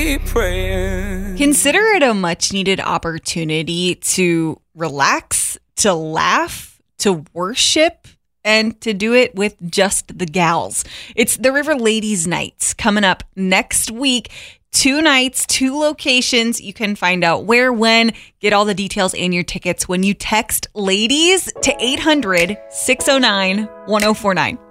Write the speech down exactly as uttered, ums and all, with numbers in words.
keep praying. Consider it a much needed opportunity to relax, to laugh, to worship, and to do it with just the gals. It's the River Ladies Nights coming up next week. Two nights, two locations. You can find out where, when, get all the details and your tickets when you text LADIES to eight hundred, six oh nine, one oh four nine.